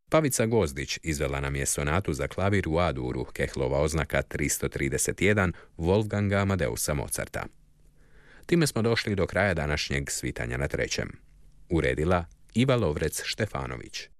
Pavica Gozdić izvela nam je sonatu za klavir u A-duru, Kehlova oznaka 331, Wolfganga Amadeusa Mozarta. Time smo došli do kraja današnjeg svitanja na trećem. Uredila Iva Lovrec Štefanović.